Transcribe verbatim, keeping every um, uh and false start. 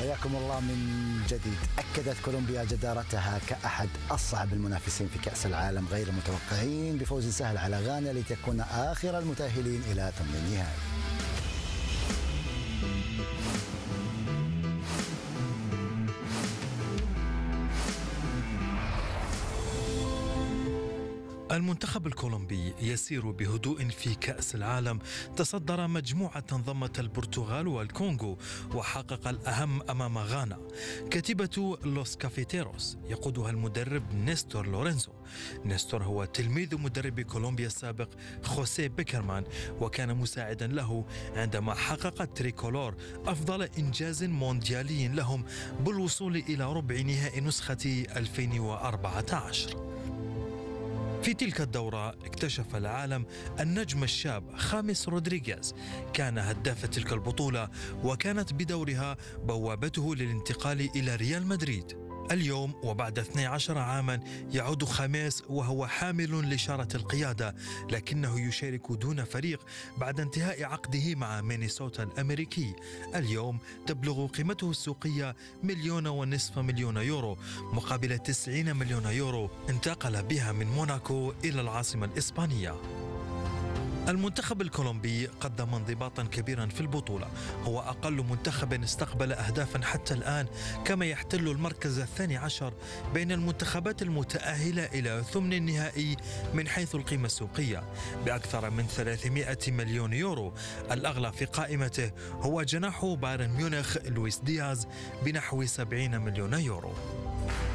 حياكم الله من جديد. أكدت كولومبيا جدارتها كأحد أصعب المنافسين في كأس العالم، غير المتوقعين بفوز سهل على غانا لتكون آخر المتأهلين إلى ثمن النهائي. المنتخب الكولومبي يسير بهدوء في كأس العالم، تصدر مجموعة ضمت البرتغال والكونغو وحقق الأهم أمام غانا. كتيبة لوس كافيتيروس يقودها المدرب نيستور لورينزو. نيستور هو تلميذ مدرب كولومبيا السابق خوسيه بيكرمان، وكان مساعدا له عندما حقق التريكولور أفضل إنجاز مونديالي لهم بالوصول إلى ربع نهائي نسخة ألفين وأربعة عشر. في تلك الدورة اكتشف العالم النجم الشاب خامس رودريغيز، كان هداف تلك البطولة وكانت بدورها بوابته للانتقال إلى ريال مدريد. اليوم وبعد اثني عشر عاما يعود خاميس وهو حامل لشارة القيادة، لكنه يشارك دون فريق بعد انتهاء عقده مع مينيسوتا الأمريكي. اليوم تبلغ قيمته السوقية مليون ونصف مليون يورو مقابل تسعين مليون يورو انتقل بها من موناكو إلى العاصمة الإسبانية. المنتخب الكولومبي قدم انضباطا كبيرا في البطولة، هو أقل منتخب استقبل أهدافا حتى الآن، كما يحتل المركز الثاني عشر بين المنتخبات المتأهلة إلى ثمن النهائي من حيث القيمة السوقية بأكثر من ثلاثمائة مليون يورو. الأغلى في قائمته هو جناح بايرن ميونخ لويس دياز بنحو سبعين مليون يورو.